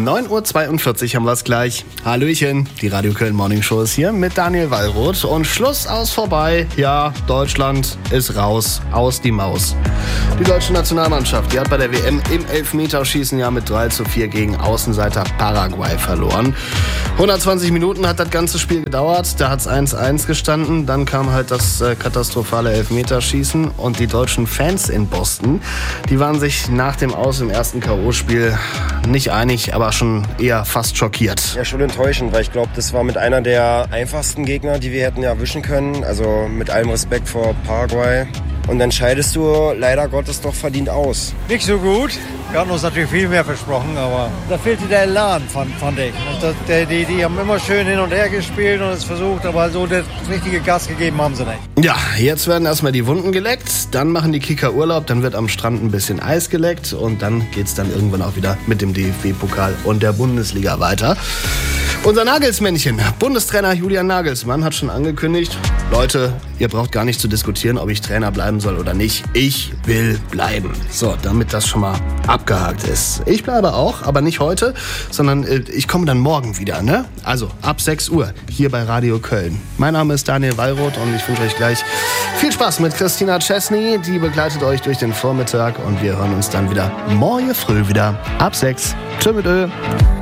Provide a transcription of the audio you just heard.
9:42 Uhr haben wir es gleich. Hallöchen, die Radio Köln Morning Show ist hier mit Daniel Wallroth. Und Schluss aus vorbei. Ja, Deutschland ist raus, aus die Maus. Die deutsche Nationalmannschaft, die hat bei der WM im Elfmeterschießen ja mit 3:4 gegen Außenseiter Paraguay verloren. 120 Minuten hat das ganze Spiel gedauert. Da hat es 1:1 gestanden. Dann kam halt das katastrophale Elfmeterschießen. Und die deutschen Fans in Boston, die waren sich nach dem Aus im ersten K.O.-Spiel nicht einig, aber schon eher fast schockiert. Ja, schon enttäuschend, weil ich glaube, das war mit einer der einfachsten Gegner, die wir hätten erwischen können. Also mit allem Respekt vor Paraguay. Und dann scheidest du leider Gottes doch verdient aus. Nicht so gut. Wir hatten uns natürlich viel mehr versprochen, aber da fehlte der Elan, fand ich. Die haben immer schön hin und her gespielt und es versucht, aber so das richtige Gas gegeben haben sie nicht. Ja, jetzt werden erstmal die Wunden geleckt, dann machen die Kicker Urlaub, dann wird am Strand ein bisschen Eis geleckt und dann geht's dann irgendwann auch wieder mit dem DFB-Pokal und der Bundesliga weiter. Unser Nagelsmännchen, Bundestrainer Julian Nagelsmann, hat schon angekündigt, Leute, ihr braucht gar nicht zu diskutieren, ob ich Trainer bleiben soll oder nicht. Ich will bleiben. So, damit das schon mal abgehakt ist. Ich bleibe auch, aber nicht heute, sondern ich komme dann morgen wieder, ne? Also ab 6 Uhr hier bei Radio Köln. Mein Name ist Daniel Wallroth und ich wünsche euch gleich viel Spaß mit Christina Chesney. Die begleitet euch durch den Vormittag und wir hören uns dann wieder morgen früh wieder ab 6. Tschö mit Ö.